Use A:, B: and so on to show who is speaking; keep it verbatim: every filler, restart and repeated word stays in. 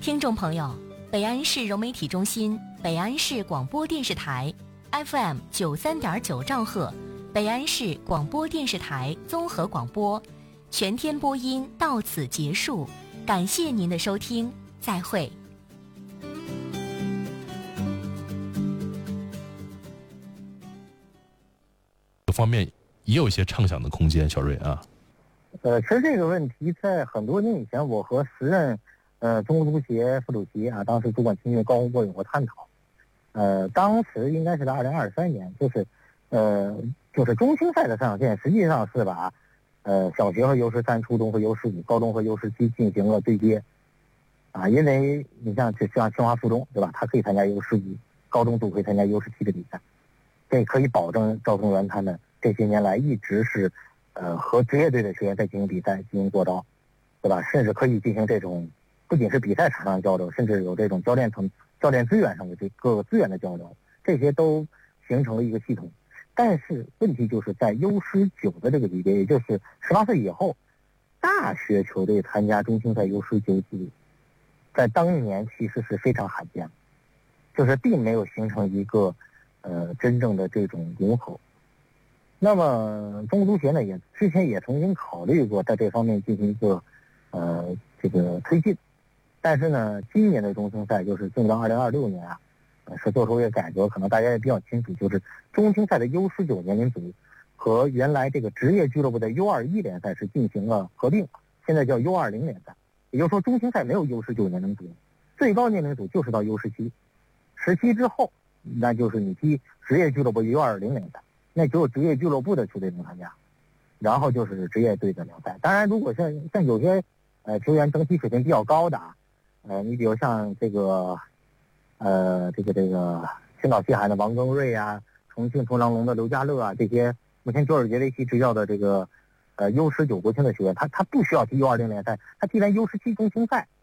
A: 听众朋友，北安市融媒体中心、北安市广播电视台 F M 九三点九兆赫，北安市广播电视台综合广播，全天播音到此结束，感谢您的收听，再会。
B: 这方面也有一些畅想的空间，小瑞啊。
C: 呃，其实这个问题在很多年以前，我和时任呃中国足协副主席啊，当时主管青训高洪波有过探讨。呃，当时应该是在二零二三年，就是呃就是中青赛的上线，实际上是把呃小学和 U 十三、初中和 U 十五、高中和 U 十七进行了对接。啊，因为你像就像清华附中对吧，它可以参加 U 十五，高中组可以参加 U 十七的比赛，这可以保证赵宗元他们这些年来一直是。呃，和职业队的学员在进行比赛、进行过招，对吧？甚至可以进行这种，不仅是比赛场上交流，甚至有这种教练层、教练资源上的这各个资源的交流，这些都形成了一个系统。但是问题就是在 U 十九的这个级别，也就是十八岁以后，大学球队参加中青赛 U 十九组，在当年其实是非常罕见，就是并没有形成一个呃真正的这种融合。那么中国足协呢，也之前也曾经考虑过在这方面进行一个呃这个推进，但是呢，今年的中青赛就是进入到二零二六年啊，呃是做出一个改革，可能大家也比较清楚，就是中青赛的 U 十九年龄组和原来这个职业俱乐部的 U 二一联赛是进行了合并，现在叫 U 二零联赛，也就是说中青赛没有 U 十九年龄组，最高年龄组就是到 U 十七，十七之后那就是你踢职业俱乐部 U 二零联赛。那只有职业俱乐部的球队能参加，然后就是职业队的联赛。当然，如果像像有些呃球员整体水平比较高的，呃，你比如像这个呃这个这个青岛西海的王庚瑞啊，重庆冲浪龙的刘家乐啊，这些目前佐尔杰维奇执教的这个呃 U 十九国青的球员，他他不需要踢 U 二零联赛，他踢完 U 十七中青赛，